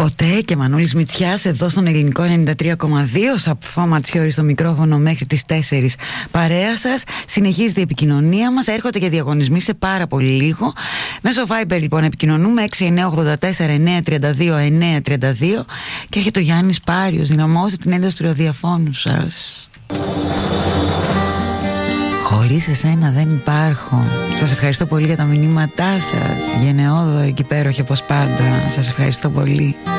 Ποτέ και Μανώλης Μητσιάς εδώ στον Ελληνικό 93,2. Σαπφό Ματσιώρη στο μικρόφωνο μέχρι τις 4 παρέα σας. Συνεχίζεται η επικοινωνία μας. Έρχονται και διαγωνισμοί σε πάρα πολύ λίγο. Μέσω Viber λοιπόν επικοινωνούμε 6984 932 932. Και έρχεται ο Γιάννης Πάριος. Δυναμώστε την ένταση του ραδιοφώνου σας. Χωρίς εσένα δεν υπάρχω. Σας ευχαριστώ πολύ για τα μηνύματά σας. Γενναιόδοροι και υπέροχοι όπως πάντα. Σας ευχαριστώ πολύ.